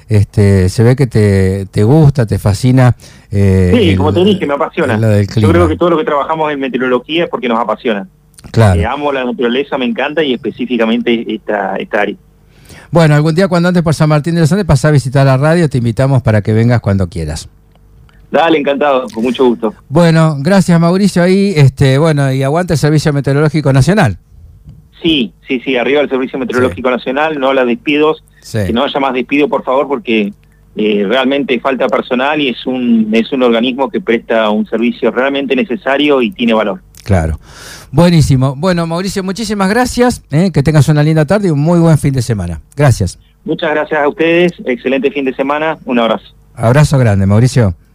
se ve que te gusta, te fascina. Sí, como te dije, me apasiona. Yo creo que todo lo que trabajamos en meteorología es porque nos apasiona. Claro. Amo la naturaleza, me encanta, y específicamente esta área. Bueno, algún día cuando andes por San Martín de los Andes, pasá a visitar la radio, te invitamos para que vengas cuando quieras. Dale, encantado, con mucho gusto. Bueno, gracias Mauricio, ahí, bueno, y aguanta el Servicio Meteorológico Nacional. Sí, arriba el Servicio Meteorológico Nacional, no la despidos, que no haya más despido, por favor, porque realmente falta personal y es un organismo que presta un servicio realmente necesario y tiene valor. Claro. Buenísimo. Bueno, Mauricio, muchísimas gracias, que tengas una linda tarde y un muy buen fin de semana. Gracias. Muchas gracias a ustedes, excelente fin de semana, un abrazo. Abrazo grande, Mauricio.